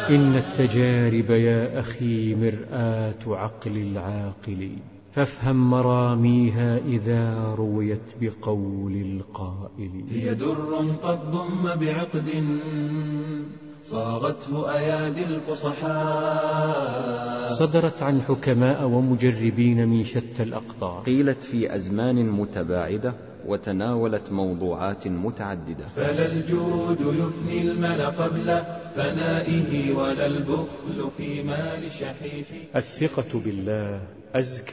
إن التجارب يا أخي مرآة عقل العاقل، فافهم مراميها إذا رويت بقول القائل. هي در قد ضم بعقد صاغته أيادي الفصحاء، صدرت عن حكماء ومجربين من شتى الأقطار، قيلت في أزمان متباعدة وتناولت موضوعات متعددة. فلا الجود يفني المل قبل فنائه ولا البخل في مال شحيح. الثقة بالله أزكى